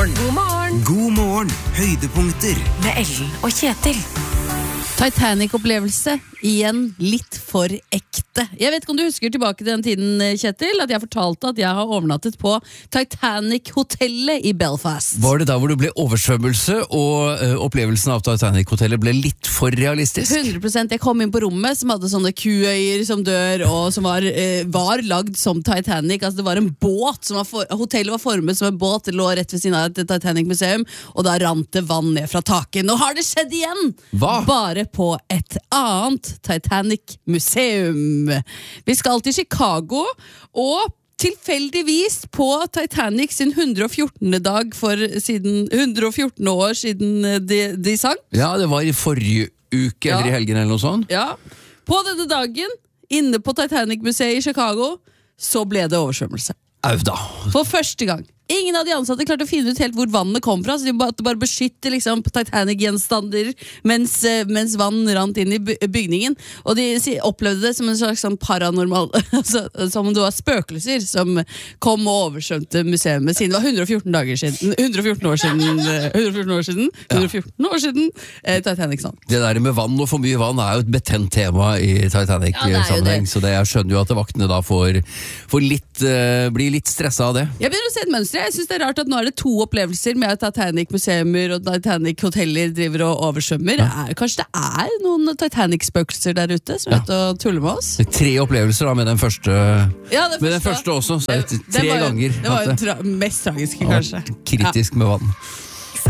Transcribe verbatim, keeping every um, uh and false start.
morgen. God morgen. God morgen. Høydepunkter. Med Ellen og Kjetil. Titanic-opplevelse, igjen litt for ekte. Jeg vet ikke om du husker tilbake til den tiden, Kjetil, at jeg fortalte at jeg har overnattet på Titanic-hotellet i Belfast. Var det da hvor det ble oversvømmelse, og uh, opplevelsen av Titanic-hotellet ble litt for realistisk? hundre prosent. Jeg kom inn på rommet som hadde sånne kuøyer som dør, og som var, uh, var lagd som Titanic. Altså det var en båt, som var for, hotellet var formet som en båt, det lå rett ved siden av et Titanic-museum, og da rant det vann ned fra taket. Nå har det skjedd igjen! Hva? Bare på et annet Titanic-museum. Vi skal til Chicago, og tilfeldigvis på Titanic sin hundre og fjortende dag for siden, hundre og fjorten år siden de, de sang. Ja, det var i forrige uke, Ja. eller i helgen eller noe sånt. Ja. På denne dagen, inne på Titanic-museet i Chicago, så ble det oversvømmelse. Au da. For første gang. Ingen av de ansatte klarte å finne ut helt hvor vannet kom fra, så de måtte bare beskytte liksom, Titanic-gjenstander mens, mens vann rant inn i bygningen. Og de opplevde det som en slags sånn paranormal, altså, som om det var spøkelser som kom og oversvømte museet siden. Det var hundre og fjorten dager siden, hundre og fjorten år siden, hundre og fjorten år siden, hundre og fjorten år siden eh, Titanic sånn. Det der med vann og for mye vann er jo et betent tema i Titanic-sammenheng, ja, så det, jeg skjønner jo at vaktene da får, får litt, uh, blir litt stresset av det. Jeg begynner å se et mønster. Jeg synes det er rart at nå er det to opplevelser med at Titanic-museumer og Titanic-hoteller driver og oversvømmer. Ja. Er, kanskje det er noen Titanic-spøkelser der ute som vet å tulle med oss? Det er tre opplevelser da, med den første, Ja, det med den første. første også, så er det Det tre var jo- ganger. Det var at jo det tra mest tragiske, har kanskje. vært kritisk med vann.